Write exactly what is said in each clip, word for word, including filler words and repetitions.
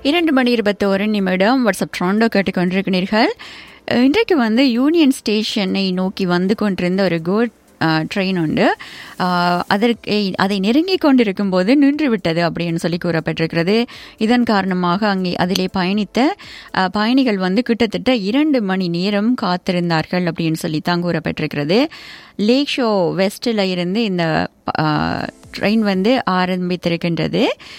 இரண்டு மணி இருபத்தோரு நிமிடம் வாட்ஸ்அப் ட்ராண்டோ கேட்டுக்கொண்டிருக்கிறீர்கள். இன்றைக்கு வந்து யூனியன் ஸ்டேஷனை நோக்கி வந்து கொண்டிருந்த ஒரு கோட் ட்ரெயின் உண்டு. அதற்கு அதை நெருங்கி கொண்டிருக்கும் போது நின்று விட்டது அப்படின்னு சொல்லி கூறப்பட்டிருக்கிறது. இதன் காரணமாக அங்கே அதிலே பயணித்த பயணிகள் வந்து கிட்டத்தட்ட இரண்டு மணி நேரம் காத்திருந்தார்கள் அப்படின்னு சொல்லி தான் கூறப்பட்டிருக்கிறது. லேக் ஷோ வெஸ்டில் இருந்து இந்த ட்ரெயின் வந்து ஆரம்பித்திருக்கின்றது.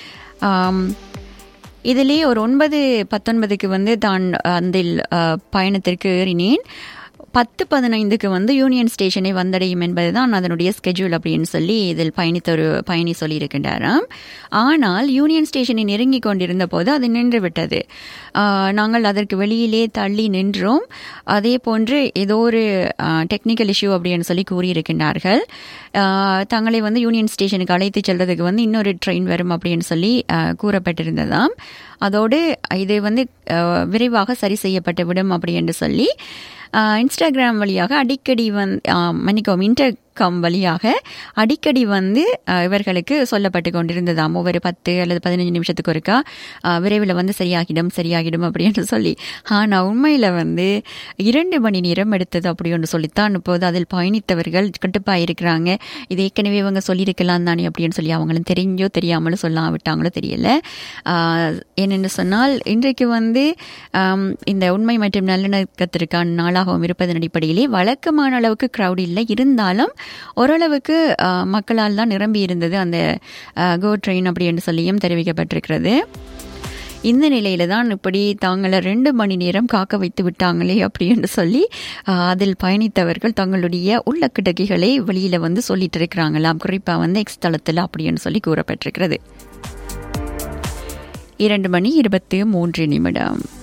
இதிலே ஒரு ஒன்பது பத்தொன்பதுக்கு வந்து தான் அந்த பயணத்திற்கு ஏறினேன். பத்து பதினைந்துக்கு வந்து யூனியன் ஸ்டேஷனை வந்தடையும் என்பது தான் அதனுடைய ஸ்கெட்யூல் அப்படின்னு சொல்லி இதில் பயணித்த ஒரு பயணி சொல்லியிருக்கின்றாராம். ஆனால் யூனியன் ஸ்டேஷனை நெருங்கி கொண்டிருந்த போது அது நின்று விட்டது. நாங்கள் அதற்கு வெளியிலே தள்ளி நின்றோம். அதே போன்று ஏதோ ஒரு டெக்னிக்கல் இஷ்யூ அப்படின்னு சொல்லி கூறியிருக்கின்றார்கள். தங்களை வந்து யூனியன் ஸ்டேஷனுக்கு அழைத்து செல்றதுக்கு வந்து இன்னொரு ட்ரெயின் வரும் அப்படின்னு சொல்லி கூறப்பட்டிருந்ததாம். அதோடு இது வந்து விரைவாக சரி செய்யப்பட்டு விடும் அப்படி என்று சொல்லி இன்ஸ்டாகிராம் வழியாக அடிக்கடி வந்து மன்னிக்கவும் இன்டர்காம் வழியாக அடிக்கடி வந்து இவர்களுக்கு சொல்லப்பட்டு கொண்டிருந்ததாம். ஒவ்வொரு பத்து அல்லது பதினஞ்சு நிமிஷத்துக்கு ஒருக்கா விரைவில் வந்து சரியாகிடும் சரியாகிடும் அப்படின்னு சொல்லி. ஆனால் உண்மையில் வந்து இரண்டு மணி நேரம் எடுத்தது அப்படி ஒன்று சொல்லித்தான் இப்போது அதில் பயணித்தவர்கள் கட்டுப்பாக இருக்கிறாங்க. இது ஏற்கனவே இவங்க சொல்லியிருக்கலாம் தானே அப்படின்னு சொல்லி அவங்களும் தெரிஞ்சோ தெரியாமலும் சொல்லாம விட்டாங்களோ தெரியல. என்னென்னு சொன்னால் இன்றைக்கு வந்து இந்த உண்மை மற்றும் நல்லிணக்கத்திற்கான நாளாகவும் இருப்பதன் அடிப்படையிலே வழக்கமான அளவுக்கு கிரௌட் இல்லை, இருந்தாலும் ஓரளவுக்கு மக்களால் தான் நிரம்பி இருந்தது அந்த கோ ட்ரெயின் அப்படி என்று சொல்லியும் தெரிவிக்கப்பட்டிருக்கிறது. இந்த நிலையில தான் இப்படி தாங்களை ரெண்டு மணி நேரம் காக்க வைத்து விட்டாங்களே அப்படி என்று சொல்லி அதில் பயணித்தவர்கள் தங்களுடைய உள்ள கிடக்கைகளை வெளியில வந்து சொல்லிட்டு இருக்கிறாங்களாம். குறிப்பா வந்து எக்ஸ் தளத்தில் அப்படின்னு சொல்லி கூறப்பட்டிருக்கிறது. இரண்டு மணி இருபத்தி மூன்று நிமிடம்.